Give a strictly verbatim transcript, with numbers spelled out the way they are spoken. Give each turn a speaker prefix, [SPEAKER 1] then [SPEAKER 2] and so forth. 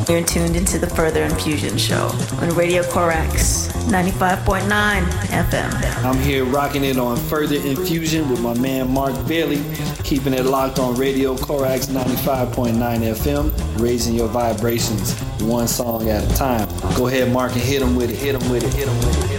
[SPEAKER 1] You're tuned into the Further Infusion Show on Radio Corax ninety-five point nine F M.
[SPEAKER 2] I'm here rocking it on Further Infusion with my man Mark Bailey, keeping it locked on Radio Corax ninety-five point nine F M, raising your vibrations one song at a time. Go ahead, Mark, and hit him with it, hit him with it, hit him with it.